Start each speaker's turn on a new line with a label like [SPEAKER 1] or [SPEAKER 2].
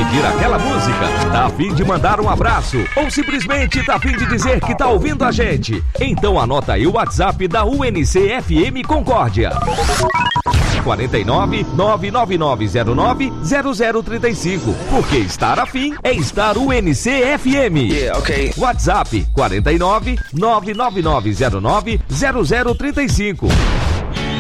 [SPEAKER 1] pedir aquela música? Tá a fim de mandar um abraço? Ou simplesmente tá a fim de dizer que tá ouvindo a gente? Então anota aí o WhatsApp da UNC FM Concórdia. 49 99909 0035. Porque estar afim é estar UNC FM.
[SPEAKER 2] Yeah, okay.
[SPEAKER 1] WhatsApp 49 99909 0035.